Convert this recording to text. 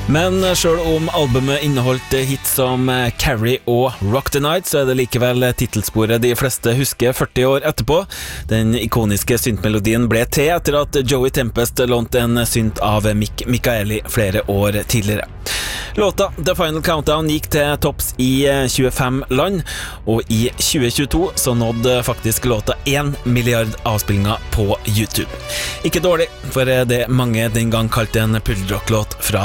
Men selv om albumet inneholdt hits som Carrie og Rock the Night, så det likevel titelsporet de fleste husker 40 år etterpå. Den ikoniske syntmelodien ble til etter at Joey Tempest lånte en synt av Mick Michaeli flere år tidligere. Låta The Final Countdown gikk til topps i 25 land, og i 2022 så nådde faktisk låta 1 milliard avspillinger på YouTube. Ikke dårlig, for det mange den gang kalte en puddelrocklåt fra